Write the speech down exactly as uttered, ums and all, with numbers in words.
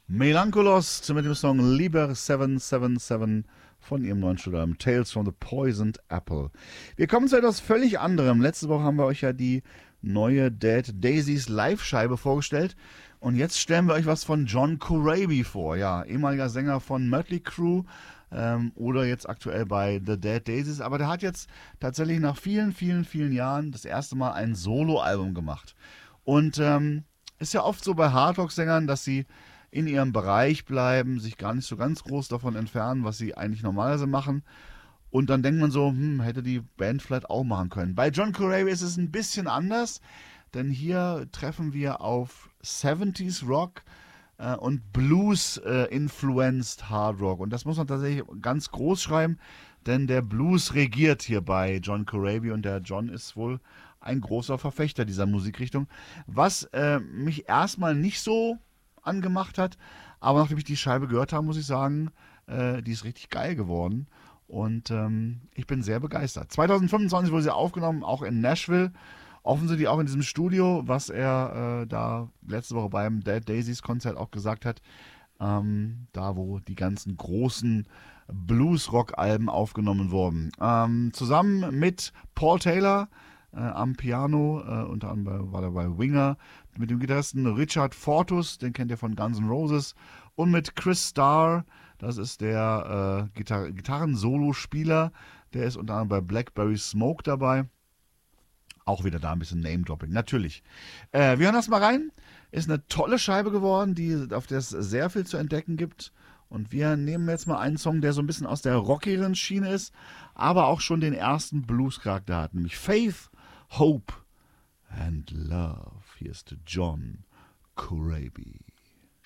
Melancholos mit dem Song Liber sieben sieben sieben von ihrem neuen Studioalbum Tales from the Poisoned Apple. Wir kommen zu etwas völlig anderem. Letzte Woche haben wir euch ja die neue Dead Daisies Live-Scheibe vorgestellt. Und jetzt stellen wir euch was von John Corabi vor. Ja, ehemaliger Sänger von Mötley Crüe ähm, oder jetzt aktuell bei The Dead Daisies. Aber der hat jetzt tatsächlich nach vielen, vielen, vielen Jahren das erste Mal ein Soloalbum gemacht. Und ähm, ist ja oft so bei Hardrock-Sängern, dass sie in ihrem Bereich bleiben, sich gar nicht so ganz groß davon entfernen, was sie eigentlich normalerweise machen. Und dann denkt man so, hm, hätte die Band vielleicht auch machen können. Bei John Corabi ist es ein bisschen anders, denn hier treffen wir auf siebziger Rock äh, und Blues-influenced äh, Hard Rock. Und das muss man tatsächlich ganz groß schreiben, denn der Blues regiert hier bei John Corabi und der John ist wohl ein großer Verfechter dieser Musikrichtung. Was äh, mich erstmal nicht so angemacht hat. Aber nachdem ich die Scheibe gehört habe, muss ich sagen, äh, die ist richtig geil geworden. Und ähm, ich bin sehr begeistert. zwanzig fünfundzwanzig wurde sie aufgenommen, auch in Nashville. Offensichtlich auch in diesem Studio, was er äh, da letzte Woche beim Dead Daisies Konzert auch gesagt hat. Ähm, da, wo die ganzen großen Blues-Rock-Alben aufgenommen wurden. Ähm, zusammen mit Paul Taylor äh, am Piano, äh, unter anderem war er bei Winger, mit dem Gitarristen Richard Fortus, den kennt ihr von Guns N' Roses, und mit Chris Starr, das ist der äh, Gitar- Gitarren-Solo-Spieler, der ist unter anderem bei Blackberry Smoke dabei. Auch wieder da ein bisschen Name-Dropping, natürlich. Äh, wir hören das mal rein. Ist eine tolle Scheibe geworden, die, auf der es sehr viel zu entdecken gibt. Und wir nehmen jetzt mal einen Song, der so ein bisschen aus der rockigeren Schiene ist, aber auch schon den ersten Blues-Charakter hat, nämlich Faith, Hope and Love. Hier ist John Corabi.